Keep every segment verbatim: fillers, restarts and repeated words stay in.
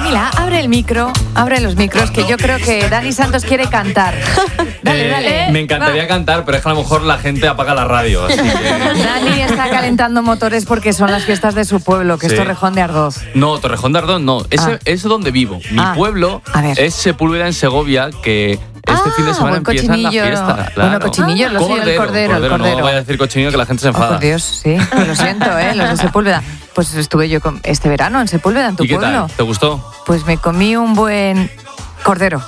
Camila, abre el micro, abre los micros, que yo creo que Dani Santos quiere cantar. Dale, Eh, dale. Me encantaría Va. cantar, pero es que a lo mejor la gente apaga la radio. Así que... Dani está calentando motores porque son las fiestas de su pueblo, que Sí. es Torrejón de Ardoz. No, Torrejón de Ardoz no. Ese, Ah. es donde vivo. Mi Ah. pueblo A ver. es Sepúlveda en Segovia, que este Ah, fin de semana buen empiezan las cochinillo. fiestas. Bueno, cochinillo, lo sé, el cordero, el cordero. No vaya a decir cochinillo que la gente se Oh, enfada. por Dios, sí, lo siento, ¿eh? Los de Sepúlveda. Pues estuve yo con, este verano en Sepúlveda, en tu ¿Y qué pueblo. tal? ¿Te gustó? Pues me comí un buen cordero.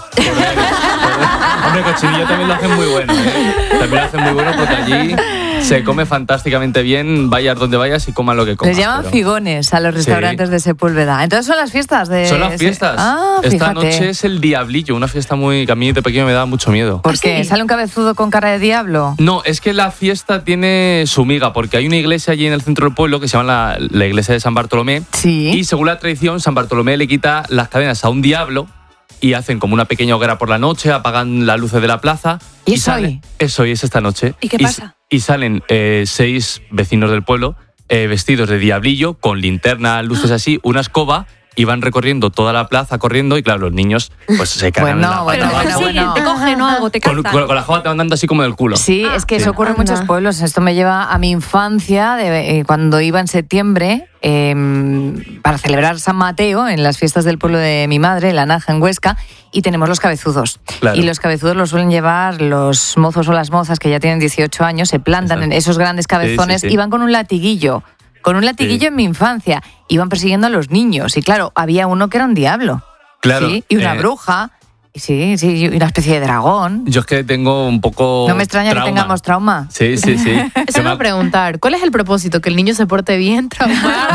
Hombre, cochinillo también lo hacen muy bueno, ¿eh? También lo hacen muy bueno porque allí se come fantásticamente bien, vayas donde vayas y comas lo que comas. Les llaman pero- figones a los restaurantes Sí. de Sepúlveda. Entonces son las fiestas de... Son las fiestas. Ah, Esta fíjate. noche es el Diablillo, una fiesta muy que a mí de pequeño me daba mucho miedo. ¿Por qué? ¿Sale un cabezudo con cara de diablo? No, es que la fiesta tiene su miga, porque hay una iglesia allí en el centro del pueblo que se llama la, la iglesia de San Bartolomé. Sí. Y según la tradición, San Bartolomé le quita las cadenas a un diablo y hacen como una pequeña hoguera por la noche, apagan las luces de la plaza. ¿Y es sale- hoy? Es hoy, es esta noche. ¿Y qué pasa? Y salen eh, seis vecinos del pueblo eh, vestidos de diablillo, con linterna, luces así, una escoba, y van recorriendo toda la plaza corriendo y claro, los niños pues se cagan en la Bueno, Pero pata te bueno, persiguen, bueno. te cogen o algo, te Con, cazan. con- con la joda te van dando así como del culo. Sí, es que Sí. eso ocurre en muchos Anda. pueblos. Esto me lleva a mi infancia, de, eh, cuando iba en septiembre eh, para celebrar San Mateo en las fiestas del pueblo de mi madre, La Naja, en Huesca, y tenemos los cabezudos. Claro. Y los cabezudos los suelen llevar los mozos o las mozas que ya tienen dieciocho años, se plantan Exacto. en esos grandes cabezones Sí, sí, sí. y van con un latiguillo. Con un latiguillo Sí. en mi infancia. Iban persiguiendo a los niños. Y claro, había uno que era un diablo. Claro, Sí, y una eh, bruja. Y sí, sí, y una especie de dragón. Yo es que tengo un poco. No me extraña trauma. que tengamos trauma. Sí, sí, sí. Eso Se me me va a preguntar, ¿cuál es el propósito? ¿Que el niño se porte bien, traumar?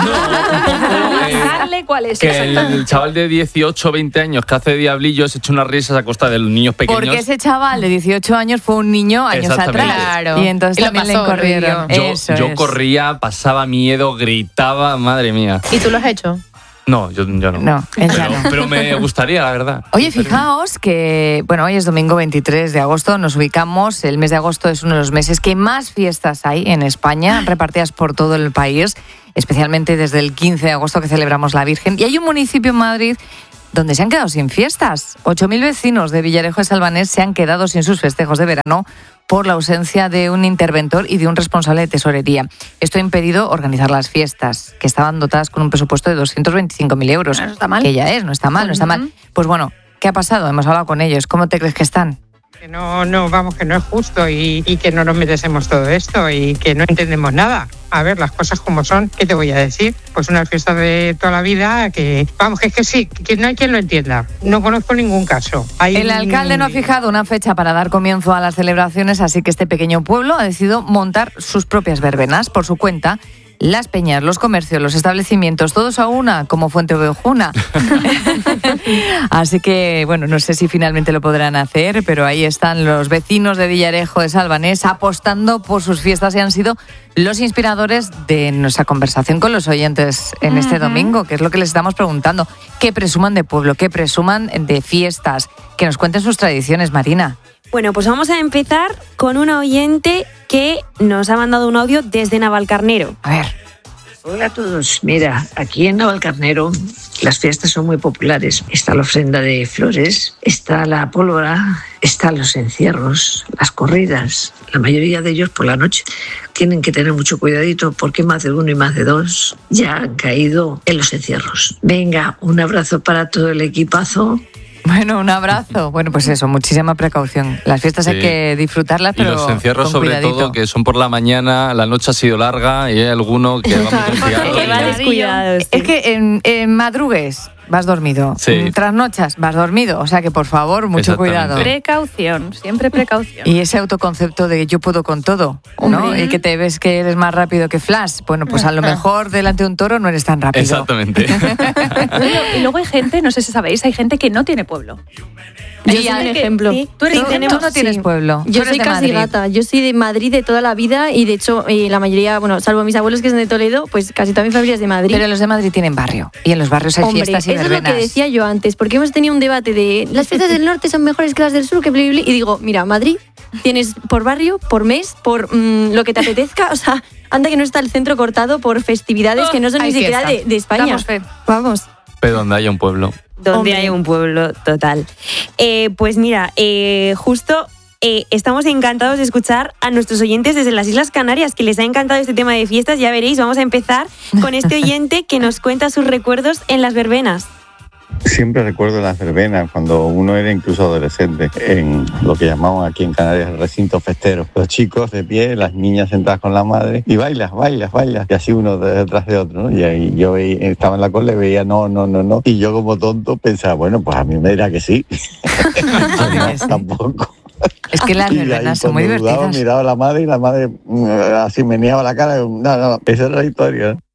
Darle cuál es. Que el, el chaval de dieciocho, veinte años que hace diablillo se echa unas risas a costa de los niños pequeños. Porque ese chaval de dieciocho años fue un niño años Exactamente. atrás. Claro. Y entonces Y lo también le pasó, lo incorrieron. vieron. Yo, Eso yo es. corría, pasaba miedo, gritaba, madre mía. ¿Y tú lo has hecho? No, yo, yo no. No, él ya pero, no. pero me gustaría, la verdad. Oye, fijaos que, bueno, hoy es domingo veintitrés de agosto, nos ubicamos, el mes de agosto es uno de los meses que más fiestas hay en España, repartidas por todo el país, especialmente desde el quince de agosto que celebramos la Virgen. Y hay un municipio en Madrid donde se han quedado sin fiestas. ocho mil vecinos de Villarejo de Salvanés se han quedado sin sus festejos de verano por la ausencia de un interventor y de un responsable de tesorería. Esto ha impedido organizar las fiestas, que estaban dotadas con un presupuesto de doscientos veinticinco mil euros. No está mal. Que ya es, no está mal, no está mal. Pues bueno, ¿qué ha pasado? Hemos hablado con ellos. ¿Cómo te crees que están? Que no, no, vamos, que no es justo y, y que no nos merecemos todo esto y que no entendemos nada. A ver, las cosas como son, ¿qué te voy a decir? Pues una fiesta de toda la vida que, vamos, que es que sí, que no hay quien lo entienda. No conozco ningún caso. Hay El alcalde no ha fijado una fecha para dar comienzo a las celebraciones, así que este pequeño pueblo ha decidido montar sus propias verbenas por su cuenta. Las peñas, los comercios, los establecimientos, todos a una, como Fuente Ovejuna. Así que, bueno, no sé si finalmente lo podrán hacer, pero ahí están los vecinos de Villarejo de Salvanés apostando por sus fiestas y han sido los inspiradores de nuestra conversación con los oyentes en este domingo, que es lo que les estamos preguntando. Que presuman de pueblo, que presuman de fiestas, que nos cuenten sus tradiciones, Marina. Bueno, pues vamos a empezar con una oyente que nos ha mandado un audio desde Navalcarnero. A ver. Hola a todos. Mira, aquí en Navalcarnero las fiestas son muy populares. Está la ofrenda de flores, está la pólvora, están los encierros, las corridas. La mayoría de ellos por la noche tienen que tener mucho cuidadito porque más de uno y más de dos ya han caído en los encierros. Venga, un abrazo para todo el equipazo. Bueno, un abrazo. Bueno, pues eso, muchísima precaución. Las fiestas Sí. hay que disfrutarlas, Y pero los encierros, con sobre cuidadito. todo, que son por la mañana, la noche ha sido larga y hay alguno que va muy confiado. Que va descuidado. sí. Es que en, en madrugues vas dormido, Sí. en trasnochas vas dormido, o sea que por favor, mucho Exactamente. cuidado. Precaución, siempre precaución. Y ese autoconcepto de yo puedo con todo, ¿no? Hombre. Y que te ves que eres más rápido que Flash. Bueno, pues a lo mejor delante de un toro no eres tan rápido. Exactamente. Y luego hay gente, no sé si sabéis, hay gente que no tiene pueblo. Yo Hay soy un gente que- ejemplo. sí, tú eres Tú, ejemplo. tú no tienes sí. pueblo. tú Yo eres soy de casi Madrid. gata. Yo soy de Madrid de toda la vida y de hecho eh, la mayoría, bueno, salvo mis abuelos que son de Toledo, pues casi toda mi familia es de Madrid. Pero los de Madrid tienen barrio. Y en los barrios hay Hombre, fiestas y eso es lo verbenas. que decía yo antes, porque hemos tenido un debate de las fiestas del norte son mejores que las del sur, que bli, bli, bli, y digo, mira, Madrid tienes por barrio, por mes, por mm, lo que te apetezca, o sea, anda que no está el centro cortado por festividades que no son Hay ni siquiera fiesta. de, de España. Damos fe. Vamos. Pero donde haya un pueblo. donde Hombre. hay un pueblo total. Eh, pues mira, eh, justo eh, estamos encantados de escuchar a nuestros oyentes desde las Islas Canarias, que les ha encantado este tema de fiestas. Ya veréis, vamos a empezar con este oyente que nos cuenta sus recuerdos en las verbenas. Siempre recuerdo las verbenas, cuando uno era incluso adolescente, en lo que llamamos aquí en Canarias el recinto festero. Los chicos de pie, las niñas sentadas con la madre, y bailas, bailas, bailas, y así uno detrás de otro, ¿no? Y ahí yo veía, estaba en la cola y veía no, no, no, no, y yo como tonto pensaba, bueno, pues a mí me dirá que sí. No, tampoco. Es que las Y ahí, verbenas son muy cuando dudaba, divertidas. miraba a la madre y la madre mm, así meneaba la cara. No, no, esa era la historia, ¿no?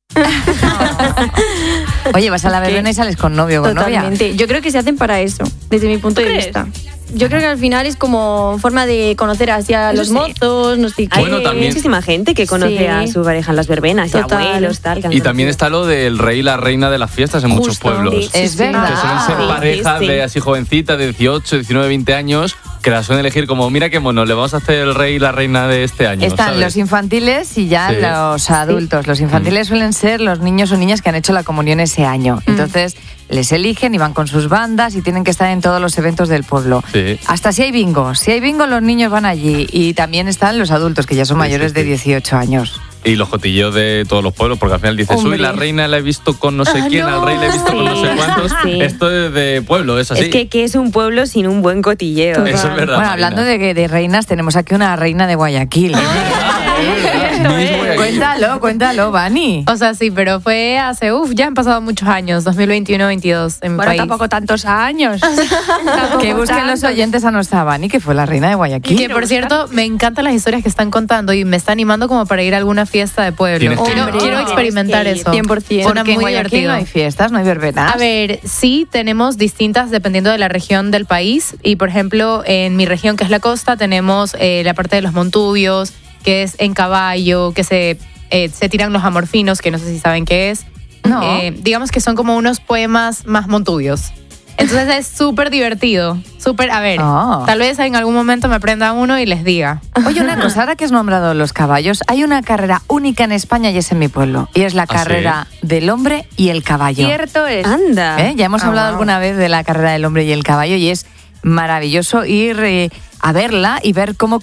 Oye, vas a la verbena y sales con novio o con novia. Totalmente. Yo creo que se hacen para eso, desde mi punto ¿Tú de crees? vista. Yo creo que al final es como forma de conocer así a Eso los sí. mozos, no sé qué. Bueno, Hay también- muchísima gente que conoce Sí. a su pareja en las verbenas, Total. y abuelos, tal. que han Y también conocido. está lo del rey y la reina de las fiestas en muchos Justo. pueblos. Sí, sí, Es sí. verdad. Que suelen ser Sí, parejas sí, sí. de así jovencitas de dieciocho, diecinueve, veinte años que las suelen elegir como, mira qué mono, le vamos a hacer el rey y la reina de este año. Están ¿sabes? los infantiles y ya Sí. los adultos. Los infantiles suelen ser los niños o niñas que han hecho la comunión ese año. Entonces les eligen y van con sus bandas y tienen que estar en todos los eventos del pueblo. Sí. Hasta si hay bingo. Si hay bingo, los niños van allí. Y también están los adultos, que ya son Sí, mayores sí, de sí. dieciocho años. Y los cotilleos de todos los pueblos, porque al final dices, Hombre. uy, la reina la he visto con no sé Ah, quién, no. al rey la he visto con no sé Sí, cuántos. sí. Esto es de pueblo, es así. Es que, ¿qué es un pueblo sin un buen cotilleo? Eso es verdad. Bueno, Marina. hablando de, que- de reinas, tenemos aquí una reina de Guayaquil. Mismo y aquí. Cuéntalo, cuéntalo, Vani. O sea, sí, pero fue hace, uff, ya han pasado muchos años, dos mil veintiuno veintidós en mi Bueno, país. tampoco tantos años. Que busquen los oyentes a nuestra Vani, que fue la reina de Y Guayaquil. que, por cierto, me encantan las historias que están contando y me está animando como para ir a alguna fiesta de pueblo. Tienes que Quiero, ir. quiero Oh, experimentar tienes que ir, eso. cien por ciento. Suena Porque en muy Guayaquil divertido. no hay fiestas, no hay verbenas. A ver, sí tenemos distintas dependiendo de la región del país. Y por ejemplo, en mi región, que es la costa, tenemos eh, la parte de los montubios, que es en caballo, que se, eh, se tiran los amorfinos, que no sé si saben qué es. No. Eh, digamos que son como unos poemas más montubios. Entonces es súper divertido. Súper, a ver, Ah. tal vez en algún momento me aprenda uno y les diga. Oye, una cosa, ahora que has nombrado los caballos, hay una carrera única en España y es en mi pueblo. Y es la ¿Ah, carrera del hombre y el caballo. Cierto es. Anda. ¿Eh? Ya hemos Ah, hablado wow. alguna vez de la carrera del hombre y el caballo y es maravilloso ir eh, a verla y ver cómo